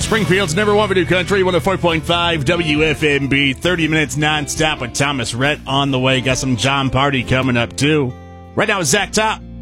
Springfield's number one for New Country, 104.5 WFMB. 30 minutes nonstop with Thomas Rhett on the way. Got some John Party coming up, too. Right now, Zach Top.